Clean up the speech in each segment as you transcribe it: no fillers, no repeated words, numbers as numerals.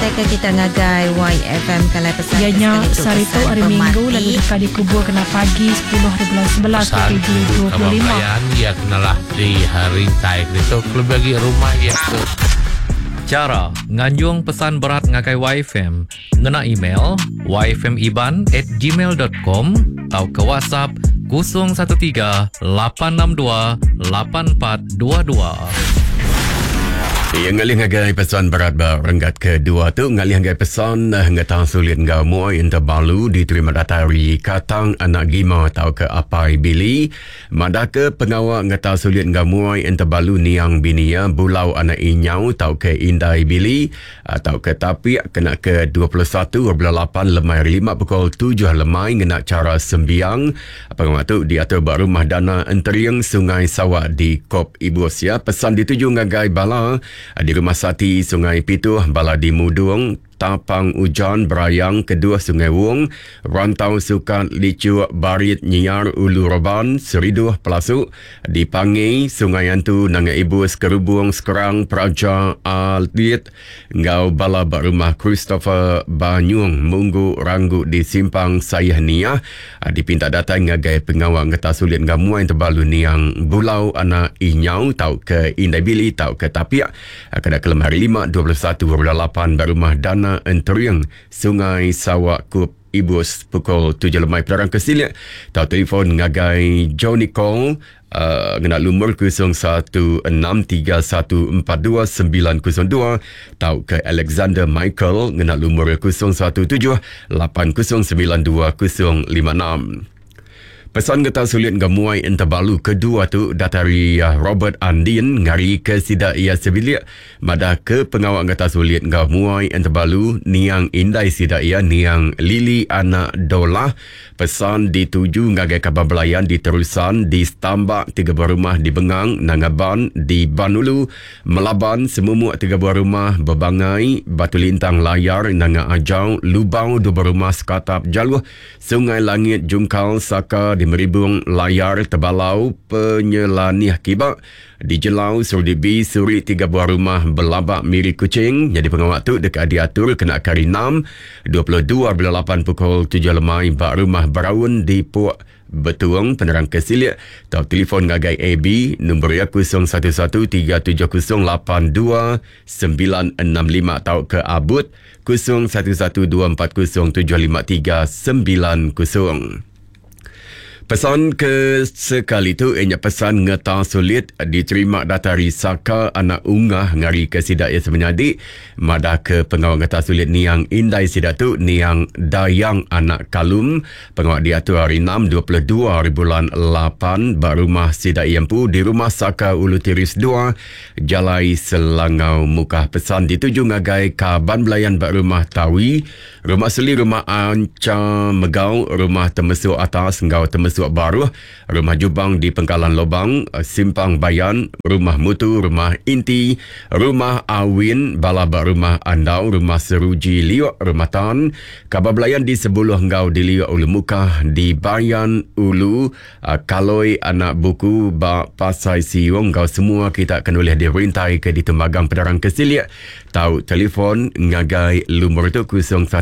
teka kita ngagai YFM kalai pesan. Ianya sarito hari Minggu lalu dekat dikubur kena pagi 10 hari bulan 11 ke 25. Ya kenalah di hari taik itu klub bagi rumah ya tu. Cara nganjung pesan berat ngagai YFM ngena email yfmiban@gmail.com atau ke WhatsApp 013 862 8422. Yang ngalih ngagai pesan berat berenggat kedua tu ngalih ngagai pesan ngetang sulit ngau muai interbalu diterima datari katang anak gima tau ke apai bili madake pengawak ngetang sulit ngau muai interbalu niang binia bulau anak inyau tau ke indai bili tau ke tapi kena ke 21.8 lemai 5 pukul 7 lemai ngena cara sembiang pengawak tu diatur berumah dana enteriang Sungai Sawak di Kop Ibus ya pesan dituju ngagai bala di Rumah Sati Sungai Pituh, Baladi Mudung, Tapang Ujan, Berayang, Kedua Sungai Wong, Rantau Sukat, Licu, Barit, Nyiar, Ulu Roban, Seriduh, Pelasuk, di Pangai, Sungai Antu, Nangai Ibus, Kerubung, Sekerang, Praja, Aldit, Ngau Bala Rumah Christopher Banyung, Munggu, Ranggu di Simpang Sayah Niah, dipinta datang ngagai pengawal ngeta sulit ngamuai terbalu niang bulau anak inyau tau ke Indai Bili tau ke Tapiak, kena kelam hari 5, 21.8 berumah dana enteriang Sungai Sawak Kup Ibus pukul 7 lemai pelarang kesilik tau telefon ngagai Johnny Cole ngena lumur 0163142902 tau ke Alexander Michael ngena lumur 0178092056. Pesan getah sulit ngamuai interbalu kedua tu datari Robert Andin ngari ke sidak ia sebilik madah ke pengawak getah sulit ngamuai interbalu niang indai sidak ia niang Lili anak Dolah pesan dituju ngagai kabar belayan di terusan di Stambak 3 buah rumah di Bengang Nangaban di Banulu Melaban semumuk 3 buah rumah Bebangai Batu Lintang Layar Nanga Ajau Lubau 2 buah rumah Sekatap Jaluh Sungai Langit Jungkal Saka di Meribung Layar Tebalau Penyelanih Kibak di Jelau Surdibi Suri 3 buah rumah Belabak Miri Kucing jadi pengawak tu dekat diatur kena kari 6 22.8 pukul 7 lemai bak rumah Beraun di Puak Betuang penerang kesilik atau telefon ngagai AB nombor 01137082 965 atau ke Abud 011240753990. Pesan ke sekali tu ianya pesan ngeta sulit diterima datari Saka anak unggah ngari ke sidak ia semenyadi madah ke pengawal ngeta sulit niang indai sidak tu niang Dayang anak Kalum pengawal diatur hari 6 22 hari bulan 8 barumah sidak iampu di rumah Saka Ulu Tiris 2 Jalai Selangau Mukah pesan dituju ngagai Kaban Belayan barumah Tawi rumah Seli rumah Anca Megau rumah Temesuk Atas Ngau Temesuk Baru, rumah Jubang di Pengkalan Lobang, Simpang Bayan, rumah Mutu, rumah Inti, rumah Awin, Balaba rumah Andau, rumah Seruji Liok, rumah Tan, Kabar Belayan di Sebuluh Ngau di Liok Ulu Mukah, di Bayan Ulu, Kaloi Anak Buku, Bak Pasai Siung, Ngau semua kita akan boleh dirintai ke di Temagang Pedarang Kesilik, tahu telefon ngagai lumur tu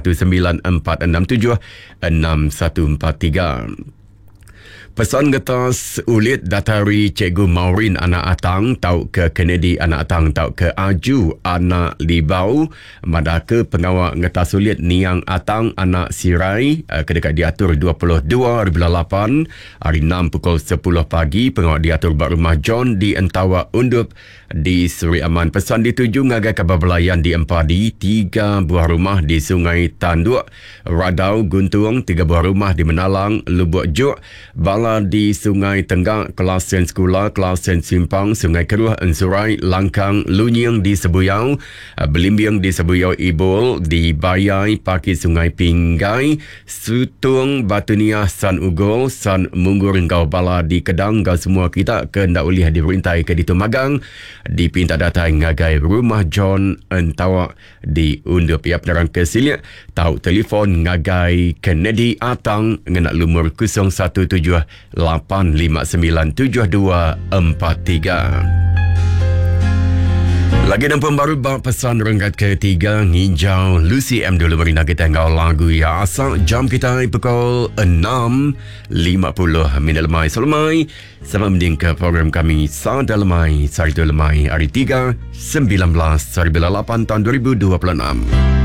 0194676143. Pesan getas ulit datari Cikgu Maureen anak Atang tau ke Kennedy anak Atang tau ke Aju anak Libau madah ke pengawak ngetas ulit Niang Atang anak Sirai kedekat diatur 22.8 hari 6 pukul 10 pagi pengawak diatur bak rumah John di Entawa Undup di Seri Aman. Pesan dituju ngagai kabar belayan di Empadi 3 buah rumah di Sungai Tanduk Radau Guntung 3 buah rumah di Menalang Lubuk Juk Bala di Sungai Tenggak, Kelasen Sekolah, Kelasen Simpang, Sungai Keruh, Ensurai, Langkang, Lunying di Sebuyau, Belimbing di Sebuyau Ibul, di Bayai, Pakis Sungai Pinggai, Sutung, Batu Niah, San Ugol, San Munggur, Ngau Bala di Kedang, Ngau semua kita kendak ulih diperintai ke di Tumagang, dipinta datang ngagai rumah John Entawa di Undup. Ya penerang kesilik, tahu telefon ngagai Kennedy Atang, ngenak lumur 0178597243. Lagi dan pembaru pesan renggat ketiga Nginjau Lucy M dulu beri nak kita ngau lagu ya asal jam kita pukul 6.50 minit lemai selemai sama mending ke program kami Sada Lemai Sarito Lemai hari 3 19 2008 tahun 2026.